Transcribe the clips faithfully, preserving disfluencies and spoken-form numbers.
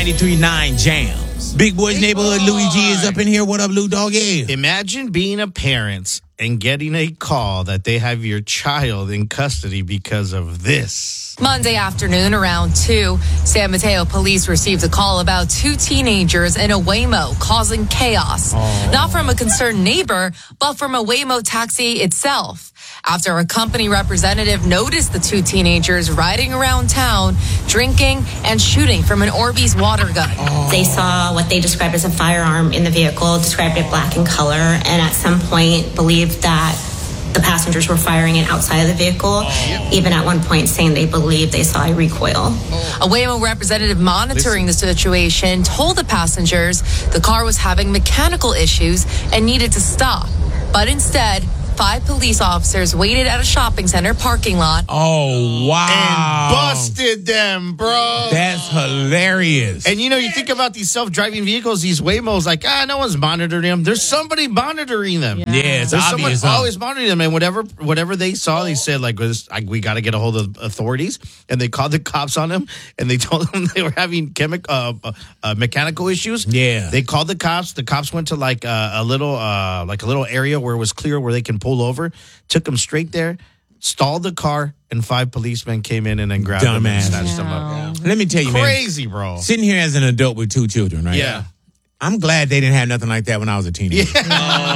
ninety-three point nine Jams. Big Boys Neighborhood, Louis G is up in here. What up, Lou Dog? Yeah. Imagine being a parent and getting a call that they have your child in custody because of this. Monday afternoon around two, San Mateo police received a call about two teenagers in a Waymo causing chaos. Oh. Not from a concerned neighbor, but from a Waymo taxi itself. After a company representative noticed the two teenagers riding around town, drinking and shooting from an Orbeez water gun. Oh. They saw what they described as a firearm in the vehicle, described it black in color, and at some point believed that the passengers were firing it outside of the vehicle, oh. even at one point saying they believed they saw a recoil. Oh. A Waymo representative monitoring Listen. the situation told the passengers the car was having mechanical issues and needed to stop. But instead, five police officers waited at a shopping center parking lot. Oh, wow. And busted them, bro. That's hilarious. And, you know, you think about these self-driving vehicles, these Waymos, like, ah, no one's monitoring them. There's somebody monitoring them. Yeah, yeah it's There's obvious. someone huh? always monitoring them. And whatever whatever they saw, they said, like, we got to get a hold of authorities. And they called the cops on them. And they told them they were having chemical, uh, uh, mechanical issues. Yeah. They called the cops. The cops went to, like, uh, a little uh, like a little area where it was clear where they can pull over, took them straight there, stalled the car, and five policemen came in and then grabbed Dumbass. them and snatched them up. Yeah. Let me tell you, man. Crazy, bro. Sitting here as an adult with two children, right? Yeah. I'm glad they didn't have nothing like that when I was a teenager. Yeah.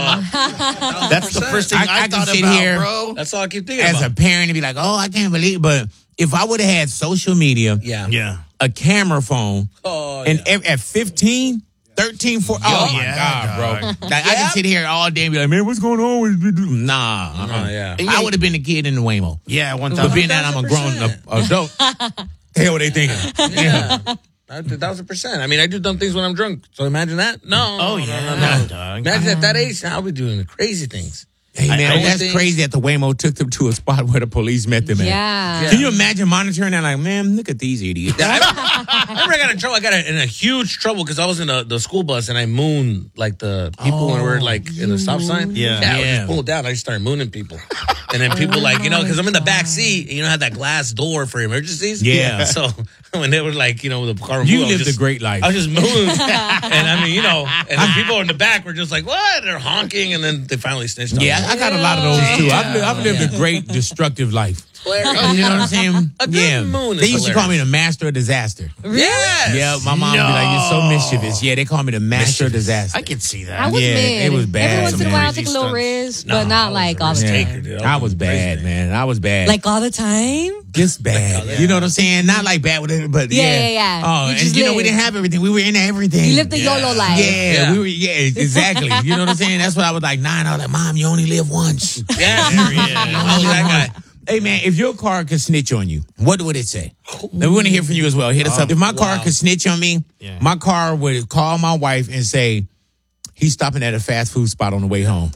Uh, That's the first thing I, I, I thought sit about, here bro. That's all I keep thinking as about. a parent and be like, oh, I can't believe it. But if I would have had social media, yeah. Yeah. a camera phone, oh, and yeah. at fifteen, thirteen, fourteen, oh, my yeah, God, God. bro. Like, I can sit here all day and be like, man, what's going on with you? Nah. Uh-uh. Oh, yeah. I would have been a kid in the Waymo. Yeah, one But thousand. being that I'm a grown up adult, the hell they thinking? Yeah. A thousand percent. I mean, I do dumb things when I'm drunk. So imagine that. No. Oh, no, yeah. No, no, no. Dog. Imagine at that age, I'll be doing the crazy things. Hey, man, I, I that's think, crazy that the Waymo took them to a spot where the police met them at. Yeah. Can you imagine monitoring that? Like, man, look at these idiots. Yeah, I, I remember I got in trouble. I got in a huge trouble because I was in the, the school bus and I mooned like the people Oh, when we were like in the stop sign. Yeah. yeah I would Yeah. just pull it down. I just started mooning people. And then people like, you know, because I'm in the back seat and you don't have that glass door for emergencies. Yeah. So when they were like, you know, the car moved, You I was lived just, a great life. I was just mooning. And I mean, you know, and then people in the back were just like, what? They're honking. And then they finally snitched on Yeah, me. I got a lot of those too. I've, li- I've lived Yeah. a great destructive life. Hilarious. You know what I'm saying? A good Yeah. moon is They used to call me hilarious. the master of disaster. Yes. Yeah, my mom would be like, "You're so mischievous." Yeah, they call me the master of disaster. I can see that. I was Yeah, mid. it was bad, Every once in a man. while, I take a Crazy little stunts. risk, No, but not I was like a all the risk time. taker, dude. I was bad, man. I was bad. Like all the time? just bad. You know what I'm saying? Not like bad with it, but Yeah, yeah, yeah, yeah. Oh, You and just you know we live. didn't have everything. We were into everything. You lived the yeah. YOLO life. Yeah, Yeah. we were. Yeah, exactly. You know what I'm saying? That's what I was like nine. I was like, Mom, you only live once. Yeah. Yeah, I was that guy. Hey man, if your car could snitch on you, what would it say? Now, we want to hear from you as well. Hit us up. If my car wow. could snitch on me, Yeah. my car would call my wife and say, he's stopping at a fast food spot on the way home.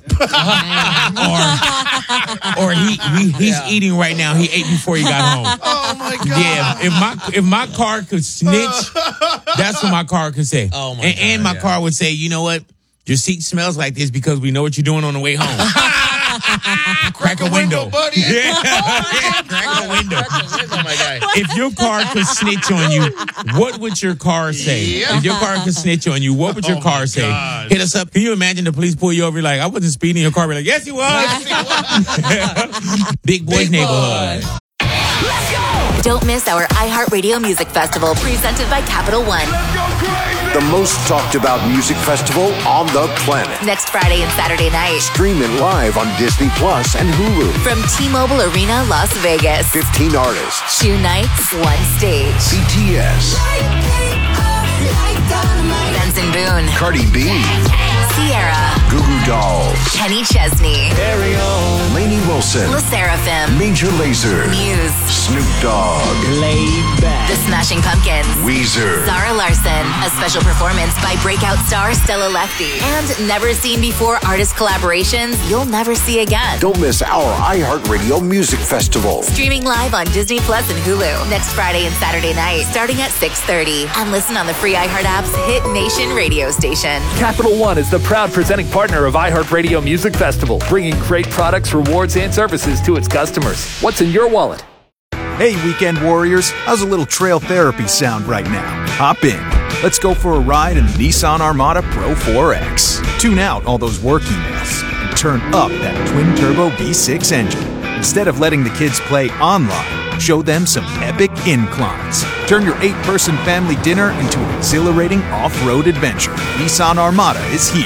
or or he, he he's Yeah. eating right now. He ate before he got home. Oh my God. Yeah, if my if my car could snitch, that's what my car could say. Oh, my and, and God, my yeah. car would say, you know what? Your seat smells like this because we know what you're doing on the way home. Crack a window, buddy. Yeah, yeah, crack a window. Oh, my guy. If your car could snitch on you, what would your car say? Yeah. If your car could snitch on you, what would your Oh, car my say? gosh. Hit us up. Can you imagine the police pull you over? You're like, I wasn't speeding. Your car be like, yes, you was. Big Boys Big Neighborhood. Don't miss our iHeartRadio Music Festival presented by Capital One. The most talked about music festival on the planet. Next Friday and Saturday night Stream it live on Disney Plus and Hulu. from T-Mobile Arena, Las Vegas. fifteen artists. Two nights, one stage. B T S. Benson Boone, Cardi B. Sierra, Goo Goo Dolls. Kenny Chesney, Lainey Wilson. La Seraphim, Major Lazer. Muse, Snoop Dogg. The Smashing Pumpkins, Weezer. Zara Larson, a special performance by breakout star Stella Lefty, and never seen before artist collaborations you'll never see again. Don't miss our iHeartRadio Music Festival. Streaming live on Disney Plus and Hulu next Friday and Saturday night, starting at six thirty. And listen on the free iHeart app's Hit Nation radio station. Capital One is the proud presenting partner of iHeartRadio Music Festival, bringing great products, rewards, and services to its customers. What's in your wallet? Hey, weekend warriors, how's a little trail therapy sound right now? Hop in. Let's go for a ride in the Nissan Armada Pro four X. Tune out all those work emails and turn up that twin-turbo V six engine. Instead of letting the kids play online, show them some epic inclines. Turn your eight-person family dinner into an exhilarating off-road adventure. Nissan Armada is here.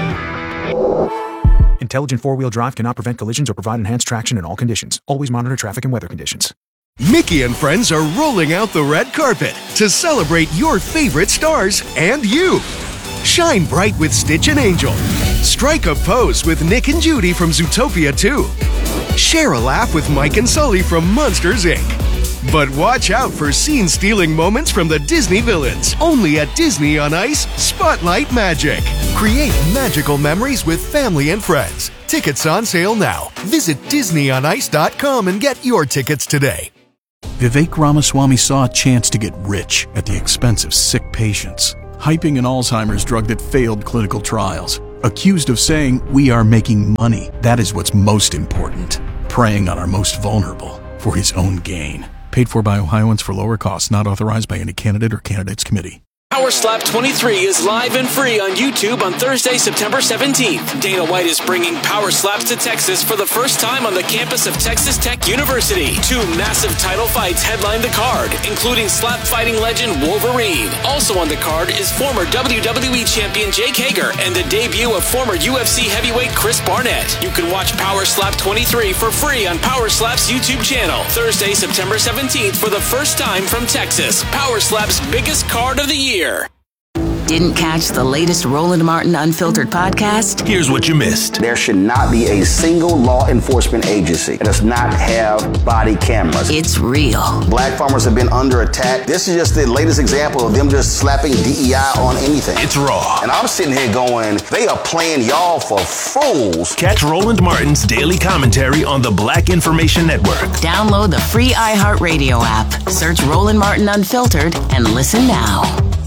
Intelligent four-wheel drive cannot prevent collisions or provide enhanced traction in all conditions. Always monitor traffic and weather conditions. Mickey and friends are rolling out the red carpet to celebrate your favorite stars and you. Shine bright with Stitch and Angel. Strike a pose with Nick and Judy from Zootopia two. Share a laugh with Mike and Sully from Monsters, Incorporated. But watch out for scene-stealing moments from the Disney villains. Only at Disney on Ice, Spotlight Magic. Create magical memories with family and friends. Tickets on sale now. Visit disney on ice dot com and get your tickets today. Vivek Ramaswamy saw a chance to get rich at the expense of sick patients, hyping an Alzheimer's drug that failed clinical trials. Accused of saying, "We are making money. That is what's most important." Preying on our most vulnerable for his own gain. Paid for by Ohioans for lower costs, not authorized by any candidate or candidates committee. Power Slap twenty-three is live and free on YouTube on Thursday, September seventeenth. Dana White is bringing Power Slaps to Texas for the first time on the campus of Texas Tech University. Two massive title fights headline the card, including slap fighting legend Wolverine. Also on the card is former W W E champion Jake Hager and the debut of former U F C heavyweight Chris Barnett. You can watch Power Slap twenty-three for free on Power Slap's YouTube channel. Thursday, September seventeenth for the first time from Texas. Power Slap's biggest card of the year. Didn't catch the latest Roland Martin Unfiltered podcast? Here's what you missed. There should not be a single law enforcement agency that does not have body cameras. It's real. Black farmers have been under attack. This is just the latest example of them just slapping D E I on anything. It's raw. And I'm sitting here going, they are playing y'all for fools. Catch Roland Martin's daily commentary on the Black Information Network. Download the free iHeartRadio app. Search Roland Martin Unfiltered and listen now.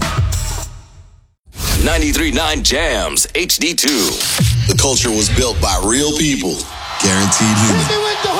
ninety-three point nine Jams H D two. The culture was built by real people. Guaranteed human.